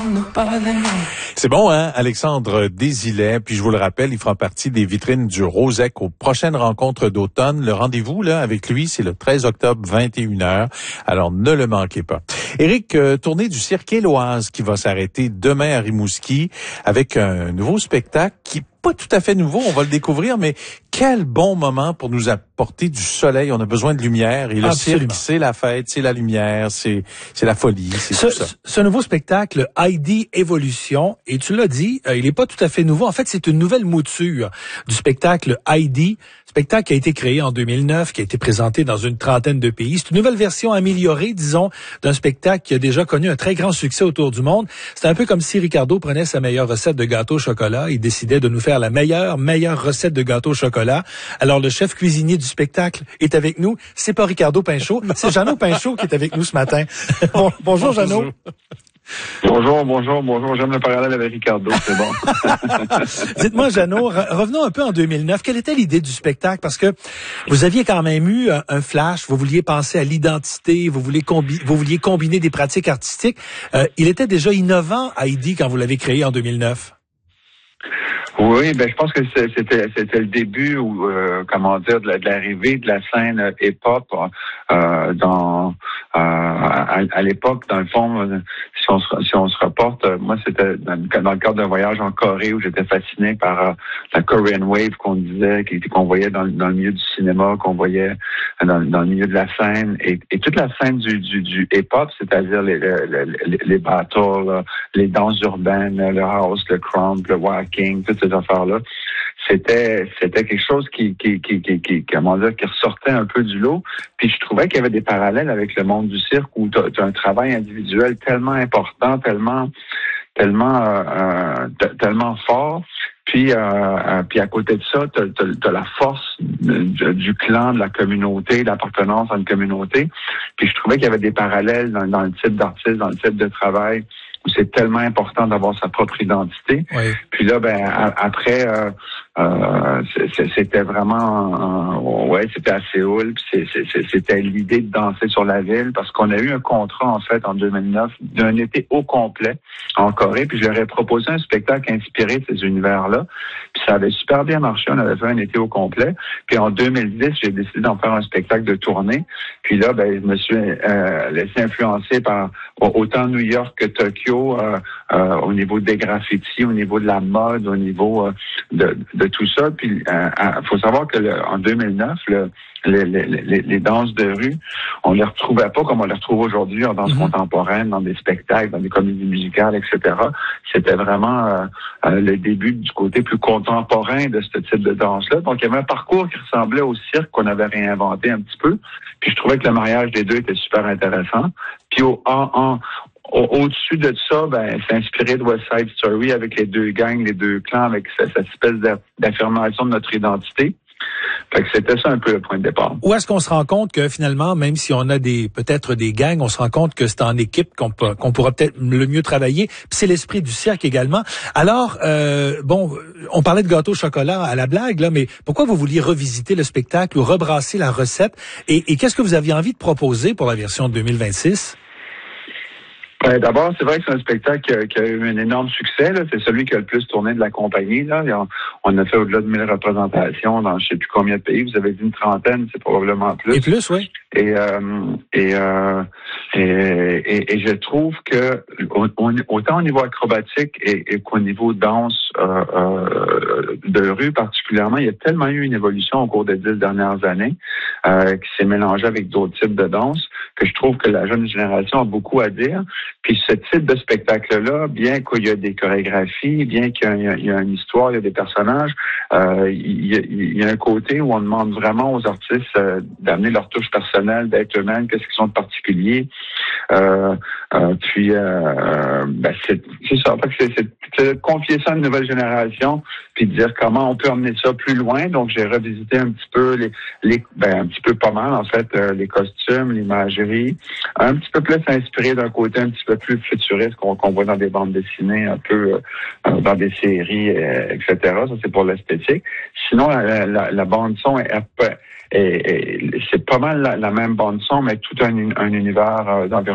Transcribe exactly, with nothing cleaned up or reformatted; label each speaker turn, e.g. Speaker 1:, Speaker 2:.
Speaker 1: C'est bon, hein, Alexandre Desilets. Puis je vous le rappelle, il fera partie des vitrines du Rosec aux prochaines rencontres d'automne. Le rendez-vous là avec lui, c'est le treize octobre, vingt et une heures. Alors ne le manquez pas. Éric, euh, tournée du Cirque Éloise qui va s'arrêter demain à Rimouski avec un nouveau spectacle qui est pas tout à fait nouveau, on va le découvrir, mais quel bon moment pour nous apporter du soleil. On a besoin de lumière et le
Speaker 2: Absolument.
Speaker 1: cirque, c'est la fête, c'est la lumière, c'est c'est la folie, c'est
Speaker 2: Ce,
Speaker 1: tout ça.
Speaker 2: ce nouveau spectacle, Heidi Évolution, et tu l'as dit, euh, il n'est pas tout à fait nouveau. En fait, c'est une nouvelle mouture du spectacle Heidi, spectacle qui a été créé en deux mille neuf, qui a été présenté dans une trentaine de pays. C'est une nouvelle version améliorée, disons, d'un spectacle qui a déjà connu un très grand succès autour du monde. C'est un peu comme si Ricardo prenait sa meilleure recette de gâteau au chocolat et décidait de nous faire la meilleure, meilleure recette de gâteau au chocolat. Alors, le chef cuisinier du spectacle est avec nous. C'est pas Ricardo Pinchot, c'est Jeannot Pinchot qui est avec nous ce matin. Bon, bonjour, Jeannot.
Speaker 3: Bonjour, bonjour, bonjour. J'aime le parallèle avec Ricardo, c'est bon.
Speaker 2: Dites-moi, Jeannot, re- revenons un peu en deux mille neuf. Quelle était l'idée du spectacle? Parce que vous aviez quand même eu un, un flash, vous vouliez penser à l'identité, vous vouliez, combi- vous vouliez combiner des pratiques artistiques. Euh, il était déjà innovant, Heidi, quand vous l'avez créé en deux mille neuf.
Speaker 3: Oui, ben je pense que c'est- c'était c'était le début ou euh, comment dire de, la- de l'arrivée de la scène euh, hip-hop euh, dans euh, à, à l'époque dans le fond euh, si on se, si on se reporte euh, moi c'était dans, dans le cadre d'un voyage en Corée où j'étais fasciné par euh, la Korean Wave qu'on disait qui qu'on voyait dans, dans le milieu du cinéma, qu'on voyait dans, dans le milieu de la scène et, et toute la scène du du, du hip-hop, c'est-à-dire les les, les, les battles, là, les danses urbaines, le house, le crump, le walking, toutes ces affaires-là, c'était c'était quelque chose qui qui qui qui, qui comment dire qui ressortait un peu du lot. Puis je trouvais qu'il y avait des parallèles avec le monde du cirque où tu as un travail individuel tellement important, tellement tellement euh, euh, t- tellement fort. Puis, euh, euh, puis à côté de ça, tu as la force du, du clan, de la communauté, l'appartenance à une communauté. Puis je trouvais qu'il y avait des parallèles dans, dans le type d'artiste, dans le type de travail, où c'est tellement important d'avoir sa propre identité.
Speaker 2: Oui.
Speaker 3: Puis là, ben a, après, euh, euh, c'était vraiment, euh, ouais, c'était à Séoul. Puis c'était l'idée de danser sur la ville, parce qu'on a eu un contrat en fait en deux mille neuf d'un été au complet en Corée. Puis je leur ai proposé un spectacle inspiré de ces univers-là. Puis ça avait super bien marché. On avait fait un été au complet. Puis en deux mille dix, j'ai décidé d'en faire un spectacle de tournée. Puis là, ben je me suis euh, laissé influencer par autant New York que Tokyo. Euh, euh, au niveau des graffitis, au niveau de la mode, au niveau euh, de, de tout ça. Puis, il euh, faut savoir que le, en deux mille neuf, le, les, les, les, les danses de rue, on les retrouvait pas comme on les retrouve aujourd'hui en danse mm-hmm. contemporaine, dans des spectacles, dans des comédies musicales, et cetera. C'était vraiment euh, euh, le début du côté plus contemporain de ce type de danse-là. Donc, il y avait un parcours qui ressemblait au cirque qu'on avait réinventé un petit peu. Puis, je trouvais que le mariage des deux était super intéressant. Puis, au, en, en Au-dessus de ça, ben, c'est inspiré de West Side Story avec les deux gangs, les deux clans, avec cette, cette espèce d'affirmation de notre identité. Fait que c'était ça un peu le point de départ.
Speaker 2: Où est-ce qu'on se rend compte que finalement, même si on a des peut-être des gangs, on se rend compte que c'est en équipe qu'on peut, qu'on pourra peut-être le mieux travailler. Puis c'est l'esprit du cirque également. Alors, euh, bon, on parlait de gâteau au chocolat à la blague, là, mais pourquoi vous vouliez revisiter le spectacle ou rebrasser la recette? Et, et qu'est-ce que vous aviez envie de proposer pour la version deux mille vingt-six?
Speaker 3: Ben, d'abord, c'est vrai que c'est un spectacle qui a, qui a eu un énorme succès. C'est celui qui a le plus tourné de la compagnie. Là. On, on a fait au-delà de mille représentations dans je ne sais plus combien de pays. Vous avez dit une trentaine, c'est probablement plus.
Speaker 2: Et plus, oui.
Speaker 3: Et, euh, et, euh, et, et, et je trouve que on, autant au niveau acrobatique et, et qu'au niveau danse euh, euh, de rue particulièrement, il y a tellement eu une évolution au cours des dix dernières années euh, qui s'est mélangée avec d'autres types de danse que je trouve que la jeune génération a beaucoup à dire. Puis ce type de spectacle-là, bien qu'il y a des chorégraphies, bien qu'il y a, il y a une histoire, il y a des personnages, euh, il, y a, il y a un côté où on demande vraiment aux artistes euh, d'amener leur touche personnelle, d'être eux-mêmes, qu'est-ce qu'ils sont de particulier. Euh, euh, puis, euh, ben c'est, c'est ça. C'est, c'est, c'est de confier ça à une nouvelle génération, puis de dire comment on peut emmener ça plus loin. Donc, j'ai revisité un petit peu les, les ben un petit peu pas mal en fait, euh, les costumes, l'imagerie, un petit peu plus inspiré d'un côté un petit peu plus futuriste qu'on, qu'on voit dans des bandes dessinées, un peu euh, dans des séries, euh, et cetera. Ça, c'est pour l'esthétique. Sinon, la, la, la bande son est un peu Et, et c'est pas mal la, la même bande son, mais tout un, un univers euh, d'environnement.